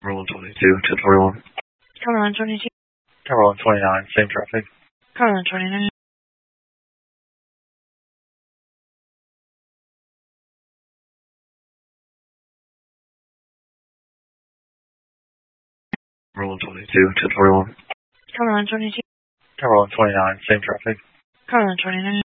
Cumberland 22 to 21. Cumberland 22. Cumberland 29, same traffic. Cumberland 29. Cumberland 22 to 21. Cumberland 22. Cumberland 29, same traffic. Cumberland 29.